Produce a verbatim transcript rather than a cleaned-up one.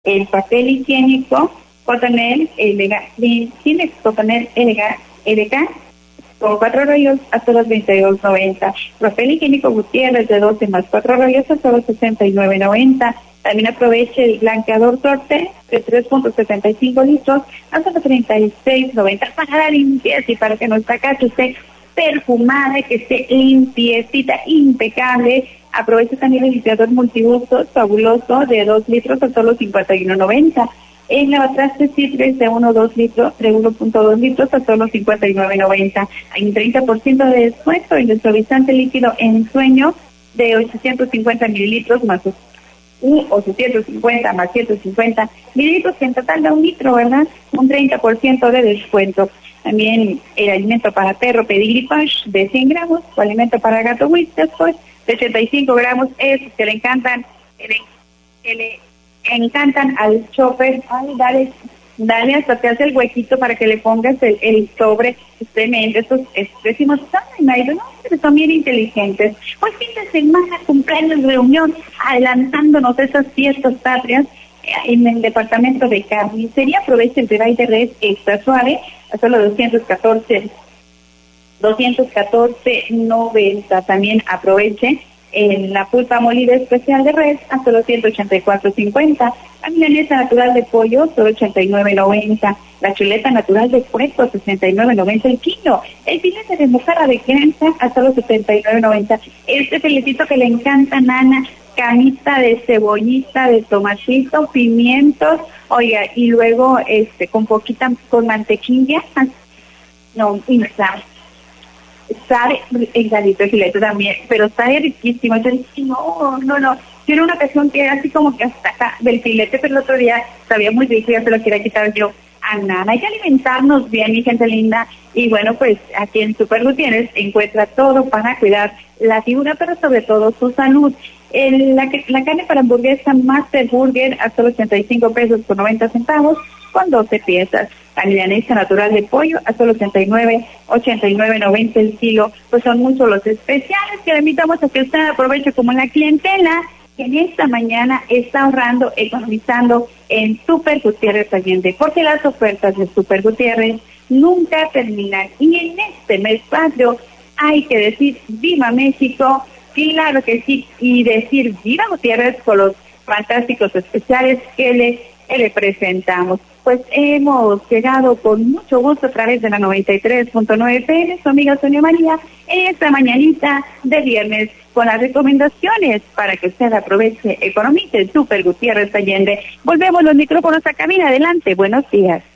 El papel higiénico Cotonel Elega, Kleenex Cotonel Elega, Elega, con cuatro rollos a solo treinta y dos noventa. Papel higiénico Gutiérrez de doce más cuatro rollos a solo sesenta y nueve noventa. También aproveche el blanqueador Sorte de tres punto setenta y cinco litros a solo treinta y seis noventa para la limpieza y para que nuestra casa esté perfumada, que esté limpiecita, impecable. Aproveche también el limpiador multiusos fabuloso de dos litros a solo cincuenta y uno noventa. El lavatrastes Citrix de uno punto dos litros, de uno punto dos litros a solo cincuenta y nueve noventa. Hay un treinta por ciento de descuento en el suavizante líquido en sueño de ochocientos cincuenta mililitros más u ochocientos cincuenta más ciento cincuenta mililitros, que en total da un litro, ¿verdad? Un treinta por ciento de descuento. También el alimento para perro Pedigree Push de cien gramos, o alimento para gato Whiskas pues de ochenta y cinco gramos, esos que le encantan, que le, que le encantan al chopper. Ay, dale, dale hasta te hace el huequito para que le pongas el, el sobre, tremendo. Estos, estos decimos, ay, Nairo, no, pero son bien inteligentes. Pues fin de semana, cumpleaños, reunión, adelantándonos esas fiestas patrias en el departamento de carnicería. Aproveche el ribeye de res extra suave a solo doscientos catorce noventa. También aproveche en la pulpa molida especial de res a solo ciento ochenta y cuatro cincuenta. La milanesa natural de pollo solo ochenta y nueve noventa. La chuleta natural de puerco sesenta y nueve noventa el kilo. El filete de mojarra de granja a solo setenta y nueve noventa. Este filetito que le encanta a Nana, camita de cebollita, de tomatito, pimientos, oiga, y luego este con poquita, con mantequilla, no, y sal. Sabe, exalito el filete también, pero sabe riquísimo. Yo dije, no, no, no. Yo en una ocasión que era así como que hasta acá del filete, pero el otro día sabía muy rico y ya se lo quería quitar yo a Nana. Hay que alimentarnos bien, mi gente linda. Y bueno, pues aquí en Super Gutiérrez encuentra todo para cuidar la figura, pero sobre todo su salud. El, la, la carne para hamburguesa Master Burger a solo ochenta y cinco pesos con noventa centavos con doce piezas. La milanesa natural de pollo a solo ochenta y nueve, ochenta y nueve noventa el kilo. Pues son muchos los especiales que le invitamos a que usted aproveche como la clientela que en esta mañana está ahorrando, economizando en Super Gutiérrez Allende, porque las ofertas de Super Gutiérrez nunca terminan. Y en este mes patrio hay que decir ¡Viva México! Claro que sí, y decir ¡Viva Gutiérrez! Con los fantásticos especiales que le, que le presentamos. Pues hemos llegado con mucho gusto a través de la noventa y tres punto nueve F M, su amiga Sonia María, en esta mañanita de viernes, con las recomendaciones para que usted aproveche, economice Super Gutiérrez Allende. Volvemos los micrófonos a cabina, adelante, buenos días.